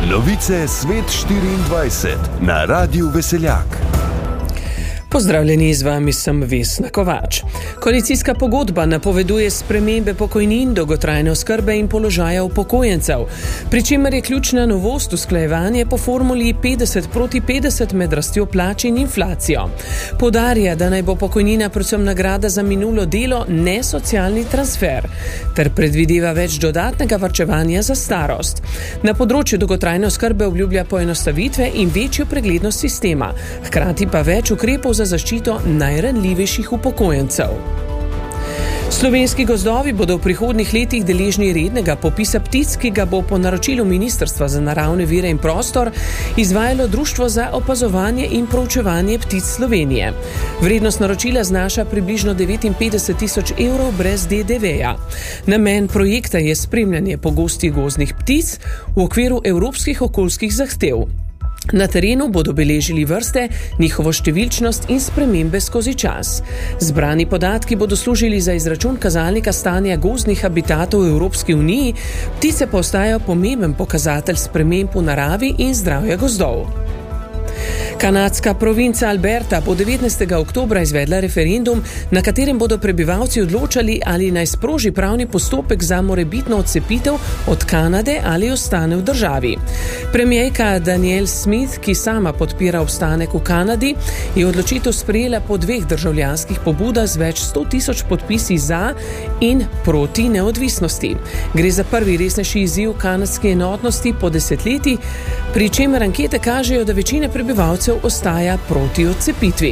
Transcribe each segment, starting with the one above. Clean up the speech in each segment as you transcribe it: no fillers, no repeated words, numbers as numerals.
Novice Svet 24 na Radiu Veseljak. Pozdravljeni, z vami sem Vesna Kovač. Koalicijska pogodba napoveduje spremembe pokojnin, dolgotrajne oskrbe in položaja upokojencev, pri čemer je ključna novost usklajevanje po formuli 50:50 med rastjo plač in inflacijo. Poudarja, da naj bo pokojnina predvsem nagrada za minulo delo, ne socialni transfer, ter predvideva več dodatnega varčevanja za starost. Na področju dolgotrajne oskrbe obljublja poenostavitve in večjo preglednost sistema, hkrati pa več ukrepov za zaščito najranljivejših upokojencev. Slovenski gozdovi bodo v prihodnjih letih deležni rednega popisa ptic, ki ga bo po naročilu Ministrstva za naravne vire in prostor izvajalo Društvo za opazovanje in proučevanje ptic Slovenije. Vrednost naročila znaša približno 59 000 evrov brez DDV-ja. Namen projekta je spremljanje pogostih gozdnih ptic v okviru evropskih okoljskih zahtev. Na terenu bodo beležili vrste, njihovo številčnost in spremembe skozi čas. Zbrani podatki bodo služili za izračun kazalnika stanja gozdnih habitatov v Evropski uniji, ptice pa ostajajo pomemben pokazatelj sprememb v naravi in zdravja gozdov. Kanadska provinca Alberta bo 19. oktobra izvedla referendum, na katerem bodo prebivalci odločali, ali naj sproži pravni postopek za morebitno odcepitev od Kanade ali ostane v državi. Premierka Danielle Smith, ki sama podpira obstanek v Kanadi, je odločitev sprejela po 2 državljanskih pobudah z več 100 000 podpisi za in proti neodvisnosti. Gre za prvi resnejši izziv kanadske enotnosti po desetletji, pri čemer ankete kažejo, da večina prebivalcev ostaja proti odcepitvi.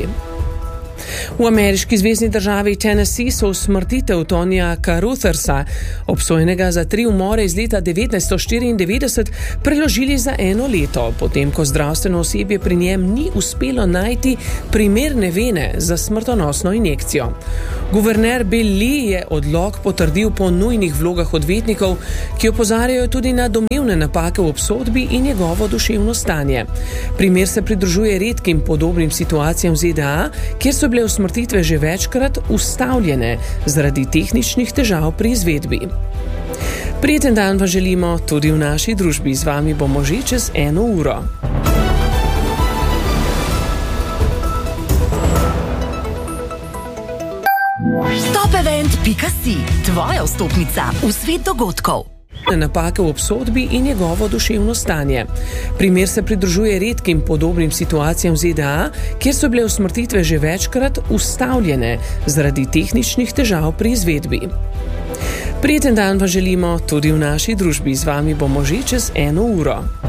V ameriški zvezni državi Tennessee so usmrtitev Tonija Carruthersa, obsojenega za 3 umore iz leta 1994, preložili za 1 leto, potem ko zdravstveno osebje pri njem ni uspelo najti primerne vene za smrtonosno injekcijo. Guverner Bill Lee je odlok potrdil po nujnih vlogah odvetnikov, ki opozarjajo tudi na domnevne napake v obsodbi in njegovo duševno stanje. Primer se pridružuje redkim podobnim situacijam v ZDA, kjer so bile usmrtitve že večkrat ustavljene zaradi tehničnih težav pri izvedbi. Prijeten dan vam želimo tudi v naši družbi. Z vami bomo že čez 1 uro. Topevent.si, tvoja vstopnica v svet dogodkov. Napake v obsodbi in njegovo duševno stanje. Primer se pridružuje redkim podobnim situacijam v ZDA, kjer so bile usmrtitve že večkrat ustavljene zaradi tehničnih težav pri izvedbi. Prijeten dan vam želimo tudi v naši družbi. Z vami bomo že čez 1 uro.